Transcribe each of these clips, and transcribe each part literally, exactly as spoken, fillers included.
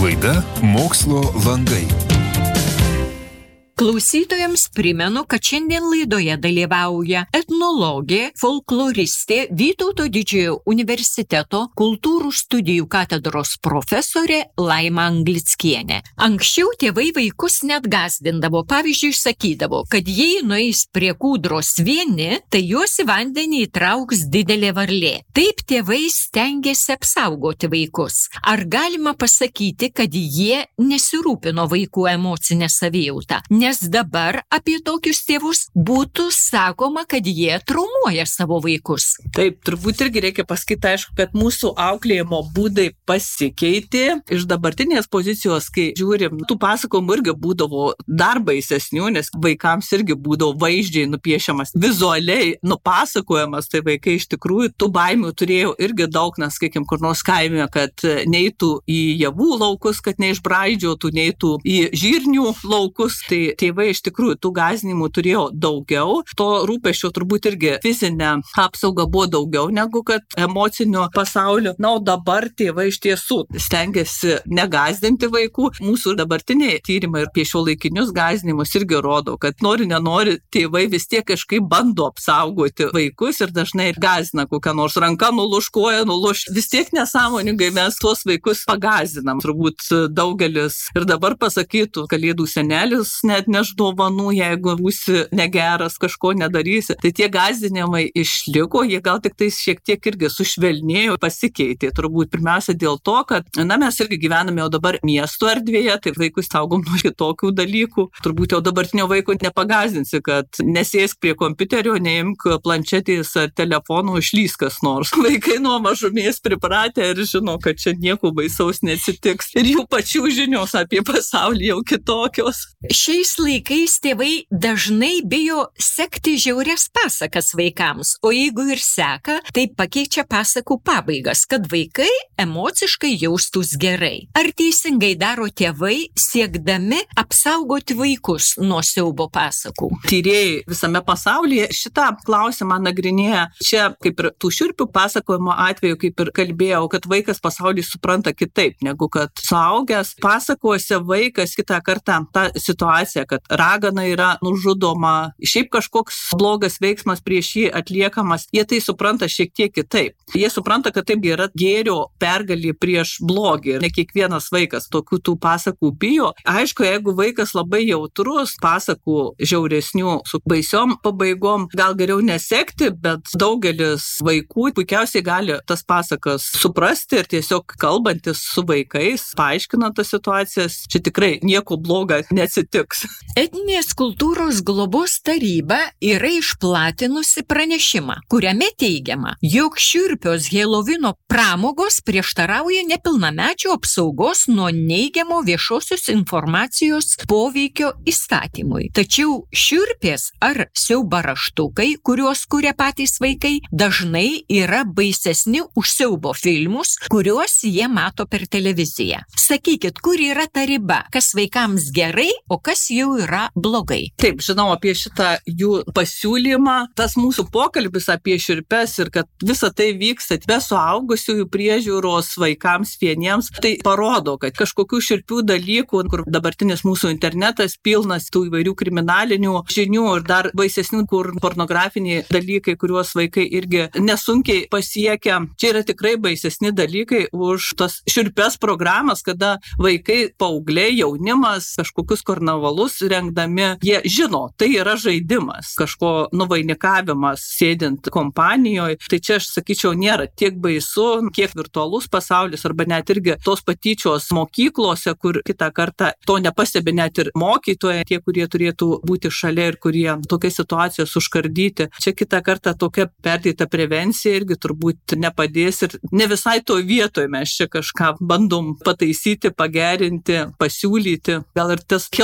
Laida Mokslo langai. Klausytojams primenu, kad šiandien laidoje dalyvauja etnologė, folkloristė, Vytauto Didžiojo universiteto kultūrų studijų katedros profesorė Laima Anglickienė. Anksčiau tėvai vaikus net gąsdindavo, pavyzdžiui, sakydavo, kad jei nueis prie kūdros vieni, tai juos į vandenį įtrauks didelė varlė. Taip tėvai stengiasi apsaugoti vaikus. Ar galima pasakyti, kad jie nesirūpino vaikų emocinę savijautą? Nes dabar apie tokius tėvus būtų sakoma, kad jie traumuoja savo vaikus. Taip, turbūt irgi reikia pasakyti, aišku, kad mūsų auklėjimo būdai pasikeitė. Iš dabartinės pozicijos, kai žiūrim, tų pasakojimų irgi būdavo dar baisesnių, nes vaikams irgi būdavo vaizdžiai nupiešiamas, vizualiai nupasakojamas, tai vaikai iš tikrųjų tų baimių turėjo irgi daug, nes, sakykim, kur nors kaime, kad neitų į javų laukus, kad neišbraidžiotų, neitų į žirnių laukus, tai tėvai iš tikrųjų tų gąsdinimų turėjo daugiau. To rūpesčio turbūt irgi fizinė apsauga buvo daugiau negu kad emocinio pasaulio. Na, o dabar tėvai iš tiesų stengiasi negąsdinti vaikų. Mūsų dabartiniai tyrimai ir apie šiuolaikinius gąsdinimus irgi rodo, kad nori, nenori, tėvai vis tiek kažkaip bando apsaugoti vaikus ir dažnai gąsdina kokią nors ranką nuluš, koją nuluš. Vis tiek nesąmoningai mes tuos vaikus pagąsdinam. Turbūt daugelis ir dabar pasakytų, kalėdų senelis net neš dovanų, jeigu būsi negeras, kažko nedarysi. Tai tie gąsdinimai išliko, jie gal tik tai šiek tiek irgi sušvelnėjo, pasikeitė. Turbūt pirmiausia dėl to, kad na, mes irgi gyvename jau dabar miesto erdvėje, tai vaikus saugom nuo kitokių dalykų. Turbūt jau dabartinio vaiko nepagąsdinsi, kad nesėsk prie kompiuterio, neimk planšetės ar telefonų, išlys kas nors. Vaikai nuo mažumės pripratę ir žino, kad čia nieko baisaus neatsitiks. Ir jų pačių žinios apie pasaulį jau kitokios. Šiais laikais tėvai dažnai bijo sekti žiaurias pasakas vaikams, o jeigu ir seka, tai pakeičia pasakų pabaigas, kad vaikai emociškai jaustųs gerai. Ar teisingai daro tėvai siekdami apsaugoti vaikus nuo siaubo pasakų? Tyrėjai visame pasaulyje šitą klausimą nagrinėja. Čia kaip ir tų šiurpių pasakojimo atveju, kaip ir kalbėjau, kad vaikas pasaulį supranta kitaip, negu kad suaugęs. Pasakose vaikas kitą kartą tą situaciją, kad ragana yra nužudoma, šiaip kažkoks blogas veiksmas prieš jį atliekamas, jie tai supranta šiek tiek kitaip. Jie supranta, kad taip yra gėrio pergalė prieš blogį ir ne kiekvienas vaikas tokių tų pasakų bijo. Aišku, jeigu vaikas labai jautrus, pasakų žiauresnių su baisiom pabaigom, gal geriau nesekti, bet daugelis vaikų puikiausiai gali tas pasakas suprasti ir tiesiog kalbantis su vaikais, paaiškinant tas situacijas, čia tikrai nieko bloga neatsitiks. Etninės kultūros globos taryba yra išplatinusi pranešimą, kuriame teigiama, jog šiurpios Helovino pramogos prieštarauja nepilnamečių apsaugos nuo neigiamo viešosios informacijos poveikio įstatymui. Tačiau šiurpės ar siaubo raštukai, kuriuos kuria patys vaikai, dažnai yra baisesni už siaubo filmus, kuriuos jie mato per televiziją. Sakykit, kur yra ta riba, kas vaikams gerai, o kas jau yra blogai. Taip, žinau apie šitą jų pasiūlymą. Tas mūsų pokalbis apie šiurpes ir kad visa tai vyksta be suaugusiųjų priežiūros vaikams vieniems, tai parodo, kad kažkokių šiurpių dalykų, kur dabartinis mūsų internetas pilnas tų įvairių kriminalinių žinių ir dar baisesnių, kur pornografiniai dalykai, kuriuos vaikai irgi nesunkiai pasiekia. Čia yra tikrai baisesni dalykai už tas šiurpes programas, kada vaikai, paaugliai, jaunimas, kažkokius karnavalus rengdami, jie žino, tai yra žaidimas, kažko nuvainikavimas sėdint kompanijoje. Tai čia aš sakyčiau nėra tiek baisu, kiek virtualus pasaulis arba net irgi tos patyčios mokyklose, kur kitą kartą to nepastebi net ir mokytojai, tie, kurie turėtų būti šalia ir kurie tokias situacijas užkardyti. Čia kitą kartą tokia perdėta prevencija irgi turbūt nepadės ir ne visai to vietoje mes čia kažką bandom pataisyti, pagerinti, pasiūlyti. Gal ir tas Helovynas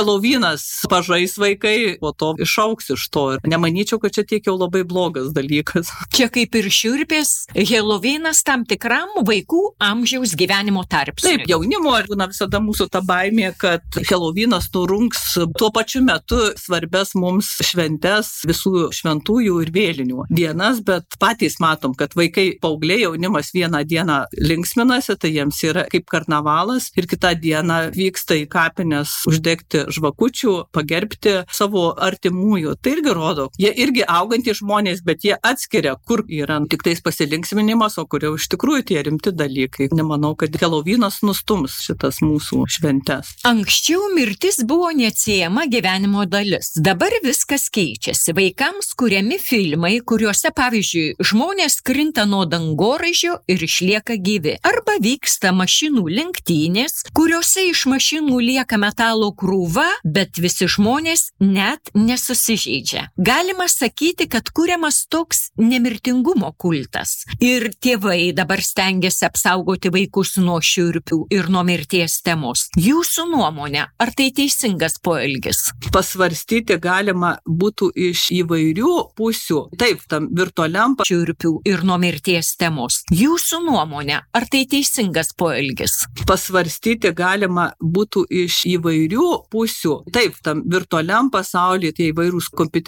Helovynas, pažais vaikai, po to išauks iš to. Ir nemanyčiau, kad čia tiek jau labai blogas dalykas. Čia kaip ir šiurpės, Helovynas tam tikram vaikų amžiaus gyvenimo tarpsniui. Taip, jaunimo būna visada mūsų ta baimė, kad Helovynas nurungs tuo pačiu metu svarbės mums šventes, visų šventųjų ir vėlinių dienas, bet patys matom, kad vaikai, paaugliai, jaunimas vieną dieną linksminasi, tai jiems yra kaip karnavalas ir kitą dieną vyksta į kapines uždegti žvakučių, pagerbti savo artimųjų. Tai irgi rodo, jie irgi augantys žmonės, bet jie atskiria, kur yra tik tais pasilinksminimas, o kur jau iš tikrųjų tie rimti dalykai. Nemanau, kad Helovynas nustums šitas mūsų šventes. Anksčiau mirtis buvo neatsiejama gyvenimo dalis. Dabar viskas keičiasi. Vaikams kuriami filmai, kuriuose, pavyzdžiui, žmonės krinta nuo dangoraižio ir išlieka gyvi. Arba vyksta mašinų lenktynės, kuriuose iš mašinų lieka metalo krūva, bet visi žmonės net nesusižeidžia. Galima sakyti, kad kuriamas toks nemirtingumo kultas. Ir tėvai dabar stengiasi apsaugoti vaikus nuo šiurpių ir nuo mirties temos. Jūsų nuomonė, ar tai teisingas poelgis? Pasvarstyti galima būtų iš įvairių pusių. Taip, tam virtualiam šiurpių ir nuo mirties temos. Jūsų nuomonė, ar tai teisingas poelgis? Pasvarstyti galima būtų iš įvairių pusių. Taip, tam virtualiam pasaulyje tie įvairūs kompiuteriniai